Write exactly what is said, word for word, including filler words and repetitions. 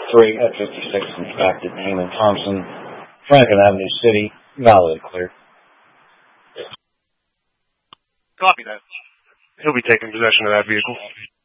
three at fifty-six Inspected Neiman Thompson, Franklin Avenue City, valid clear. Copy that. He'll be taking possession of that vehicle.